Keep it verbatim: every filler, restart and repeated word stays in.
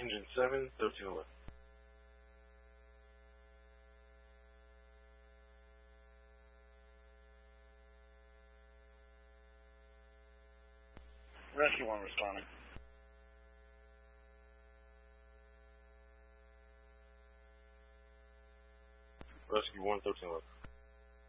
Engine seven, thirteen eleven. Rescue one responding. Rescue one, thirteen eleven.